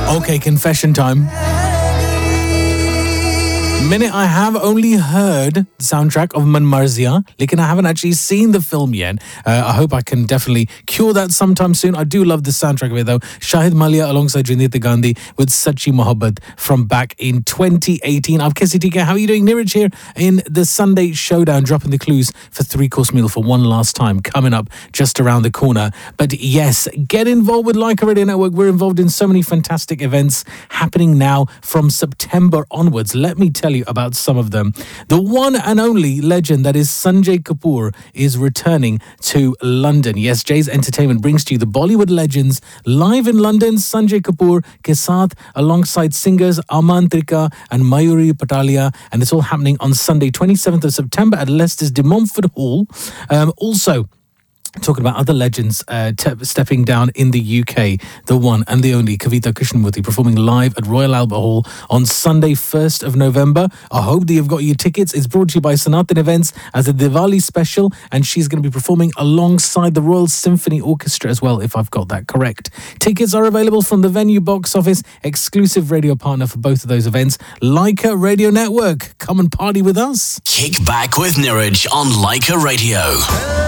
Okay, confession time. Minute, I have only heard the soundtrack of Man Marzia, lekin I haven't actually seen the film yet. I hope I can definitely cure that sometime soon. I do love the soundtrack of it though. Shahid Malia alongside Junita Gandhi with Sachi Mohabbat from back in 2018. I'm Kesi TK. How are you doing? Niraj here in the Sunday Showdown, dropping the clues for 3-course meal for one last time, coming up just around the corner. But yes, get involved with Leica Radio Network. We're involved in so many fantastic events happening now from September onwards. Let me tell you about some of them. The one and only legend that is Sanjay Kapoor is returning to London. Yes, Jay's Entertainment brings to you the Bollywood legends live in London. Sanjay Kapoor ke saath alongside singers Aman Trika and Mayuri Patalia, and it's all happening on Sunday 27th of September at Leicester's De Montfort Hall. Also talking about other legends stepping down in the UK, the one and the only Kavita Krishnamurthy performing live at Royal Albert Hall on Sunday 1st of November. I hope that you've got your tickets. It's brought to you by Sanatan Events as a Diwali special, and she's going to be performing alongside the Royal Symphony Orchestra as well, if I've got that correct. Tickets are available from the venue box office, exclusive radio partner for both of those events, Leica Radio Network. Come and party with us. Kick back with Niraj on Leica Radio.